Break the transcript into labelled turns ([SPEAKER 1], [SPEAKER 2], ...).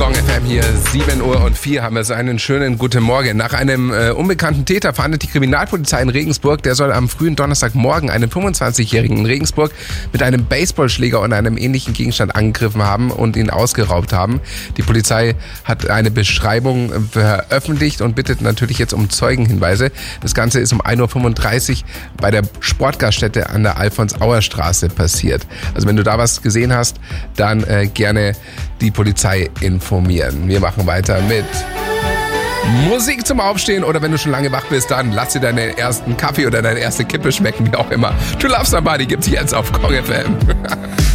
[SPEAKER 1] Gong FM hier, 7:04 haben wir so einen schönen guten Morgen. Nach einem unbekannten Täter fahndet die Kriminalpolizei in Regensburg. Der soll am frühen Donnerstagmorgen einen 25-Jährigen in Regensburg mit einem Baseballschläger und einem ähnlichen Gegenstand angegriffen haben und ihn ausgeraubt haben. Die Polizei hat eine Beschreibung veröffentlicht und bittet natürlich jetzt um Zeugenhinweise. Das Ganze ist um 1:35 Uhr bei der Sportgaststätte an der Alfons-Auer-Straße passiert. Also wenn du da was gesehen hast, dann gerne die Polizei informieren. Wir machen weiter mit Musik zum Aufstehen oder wenn du schon lange wach bist, dann lass dir deinen ersten Kaffee oder deine erste Kippe schmecken, wie auch immer. To Love Somebody gibt's jetzt auf Gong FM.